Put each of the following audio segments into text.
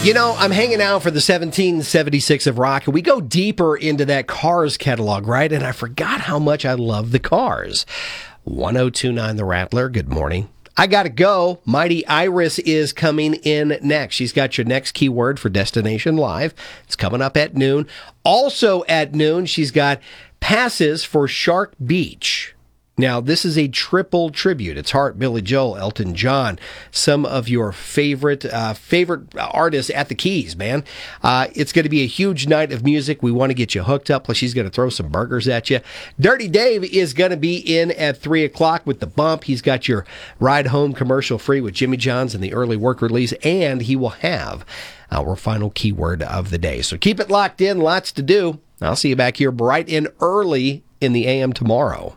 You know, I'm hanging out for the 1776 of rock, and we go deeper into that Cars catalog, right? And I forgot how much I love the Cars. 1029 The Rattler, good morning. I gotta go. Mighty Iris is coming in next. She's got your next keyword for Destination Live. It's coming up at noon. Also at noon, she's got passes for Shark Beach. Now, this is a triple tribute. It's Heart, Billy Joel, Elton John, some of your favorite artists at the Keys, man. It's going to be a huge night of music. We want to get you hooked up. Plus, she's going to throw some burgers at you. Dirty Dave is going to be in at 3 o'clock with The Bump. He's got your ride home commercial free with Jimmy John's and the early work release, and he will have our final keyword of the day. So keep it locked in. Lots to do. I'll see you back here bright and early in the AM tomorrow.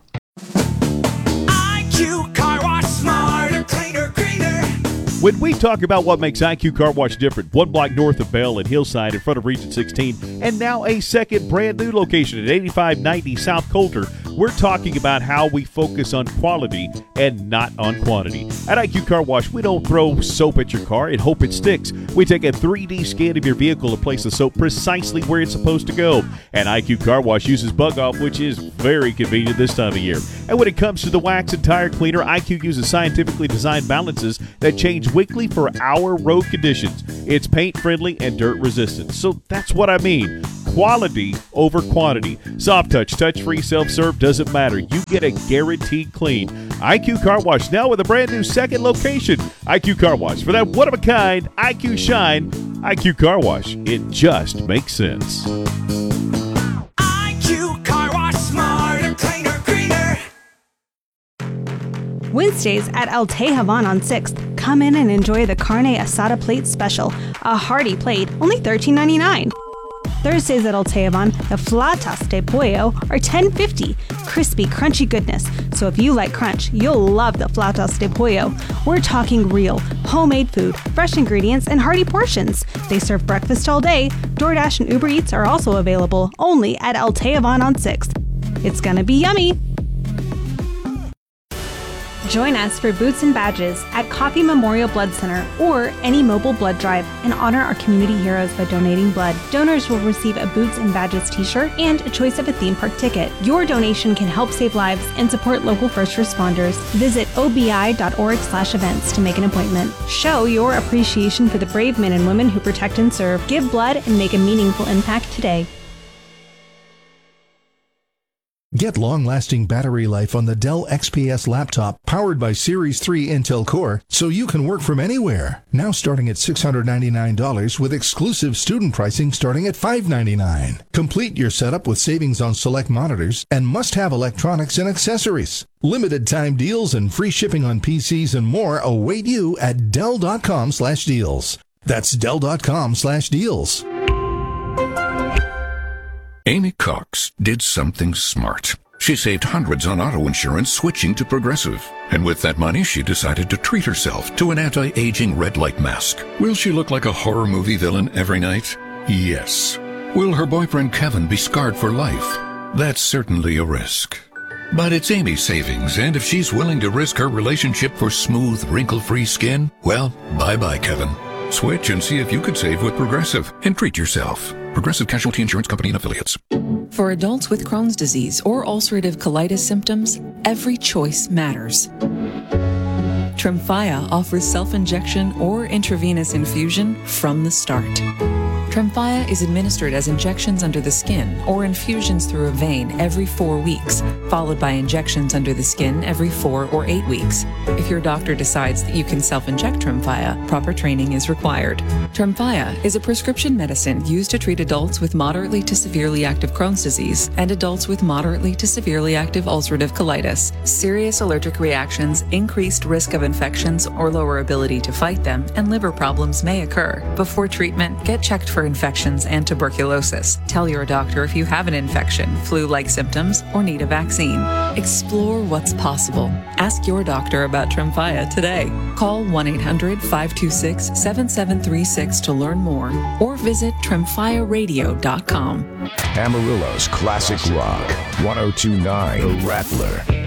IQ Car Wash, smarter, cleaner, greener. When we talk about what makes IQ Car Wash different, one block north of Bell and Hillside in front of Region 16, and now a second brand new location at 8590 South Coulter, we're talking about how we focus on quality and not on quantity. At IQ Car Wash, we don't throw soap at your car and hope it sticks. We take a 3D scan of your vehicle and place the soap precisely where it's supposed to go. And IQ Car Wash uses Bug Off, which is very convenient this time of year. And when it comes to the wax and tire cleaner, IQ uses scientifically designed balances that change weekly for our road conditions. It's paint friendly and dirt resistant. So that's what I mean. Quality over quantity. Soft touch, touch-free, self-serve, doesn't matter. You get a guaranteed clean. IQ Car Wash, now with a brand new second location. IQ Car Wash, for that one-of-a-kind IQ shine. IQ Car Wash, it just makes sense. IQ Car Wash, smarter, cleaner, greener. Wednesdays at El Tejavan on 6th. Come in and enjoy the Carne Asada Plate Special. A hearty plate, only $13.99. Thursdays at El Tejavan, the Flatas de Pollo are $10.50. Crispy, crunchy goodness. So if you like crunch, you'll love the Flatas de Pollo. We're talking real, homemade food, fresh ingredients, and hearty portions. They serve breakfast all day. DoorDash and Uber Eats are also available only at El Tejavan on 6th. It's gonna be yummy. Join us for Boots and Badges at Coffee Memorial Blood Center or any mobile blood drive and honor our community heroes by donating blood. Donors will receive a Boots and Badges t-shirt and a choice of a theme park ticket. Your donation can help save lives and support local first responders. Visit obi.org/events to make an appointment. Show your appreciation for the brave men and women who protect and serve. Give blood and make a meaningful impact today. Get long-lasting battery life on the Dell XPS laptop powered by Series 3 Intel Core so you can work from anywhere. Now starting at $699 with exclusive student pricing starting at $599. Complete your setup with savings on select monitors and must-have electronics and accessories. Limited time deals and free shipping on PCs and more await you at Dell.com/deals. That's Dell.com/deals. Amy Cox did something smart. She saved hundreds on auto insurance switching to Progressive. And with that money, she decided to treat herself to an anti-aging red light mask. Will she look like a horror movie villain every night? Yes. Will her boyfriend Kevin be scarred for life? That's certainly a risk. But it's Amy's savings, and if she's willing to risk her relationship for smooth, wrinkle-free skin, well, bye-bye, Kevin. Switch and see if you could save with Progressive and treat yourself. Progressive Casualty Insurance Company and Affiliates. For adults with Crohn's disease or ulcerative colitis symptoms, every choice matters. Tremfya offers self-injection or intravenous infusion from the start. Tremfya is administered as injections under the skin or infusions through a vein every 4 weeks, followed by injections under the skin every 4 or 8 weeks. If your doctor decides that you can self-inject Tremfya, proper training is required. Tremfya is a prescription medicine used to treat adults with moderately to severely active Crohn's disease and adults with moderately to severely active ulcerative colitis. Serious allergic reactions, increased risk of infections or lower ability to fight them, and liver problems may occur. Before treatment, get checked for infections and tuberculosis. Tell your doctor if you have an infection, flu-like symptoms, or need a vaccine. Explore what's possible. Ask your doctor about Tremfya today. Call 1-800-526-7736 to learn more or visit tremfyaradio.com. Amarillo's Classic Rock, 1029 The Rattler.